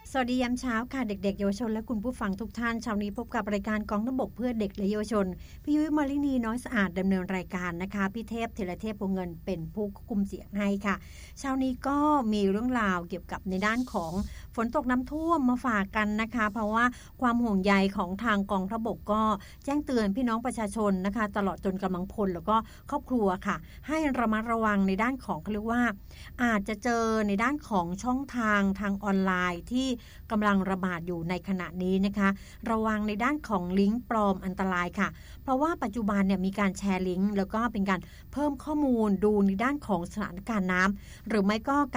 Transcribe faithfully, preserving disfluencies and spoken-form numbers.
สวัสดียามเช้าค่ะเด็กๆเยาวชนและคุณผู้ฟังทุกท่านเช้านี้พบกับรายการกองทัพบกเพื่อเด็กและเยาวชนพี่ยุ้ยมาลินีน้อยสะอาดดำเนินรายการนะคะพี่เทพธีรเทพวงเงินเป็นผู้ควบคุมเสียงให้ค่ะเช้านี้ก็มีเรื่องราวเกี่ยวกับในด้านของฝนตกน้ำท่วมมาฝากกันนะคะเพราะว่าความห่วงใยของทางกองทัพบกก็แจ้งเตือนพี่น้องประชาชนนะคะตลอดจนกำลังพลแล้วก็ครอบครัวค่ะให้ระมัดระวังในด้านของเขาเรียกว่าอาจจะเจอในด้านของช่องทางทางออนไลน์ที่กำลังระบาดอยู่ในขณะนี้นะคะระวังในด้านของลิงก์ปลอมอันตรายค่ะเพราะว่าปัจจุบันเนี่ยมีการแชร์ลิงก์แล้วก็เป็นการเพิ่มข้อมูลดูในด้านของสถานการณ์น้ำหรือไม่ก็